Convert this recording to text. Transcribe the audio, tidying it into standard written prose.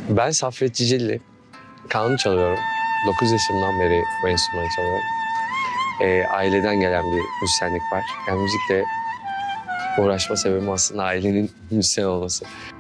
Ben Saffet Cicilli. Kanun çalıyorum. 9 yaşımdan beri bu enstrümanı çalıyorum. Aileden gelen bir müzisyenlik var. Yani müzikle uğraşma sebebim aslında ailenin müzisyen olması.